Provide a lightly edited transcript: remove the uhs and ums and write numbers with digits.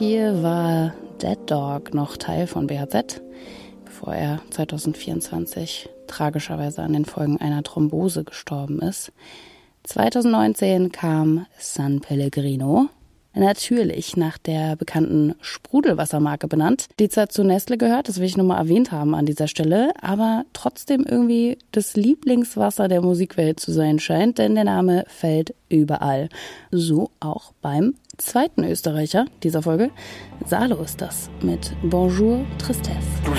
2004 war Dead Dog noch Teil von BHZ, bevor er 2024 tragischerweise an den Folgen einer Thrombose gestorben ist. 2019 kam San Pellegrino, natürlich nach der bekannten Sprudelwassermarke benannt, die zwar zu Nestle gehört, das will ich nur mal erwähnt haben an dieser Stelle, aber trotzdem irgendwie das Lieblingswasser der Musikwelt zu sein scheint, denn der Name fällt überall. So auch beim zweiten Österreicher dieser Folge. Salo ist das mit Bonjour Tristesse.